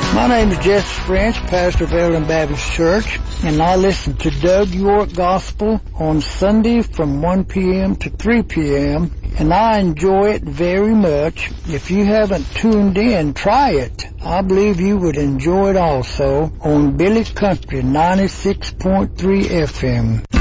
My name is Jesse French, pastor of Eldon Baptist Church, and I listen to Doug York Gospel on Sunday from 1 p.m. to 3 p.m., and I enjoy it very much. If you haven't tuned in, try it. I believe you would enjoy it also on Billy Country 96.3 FM.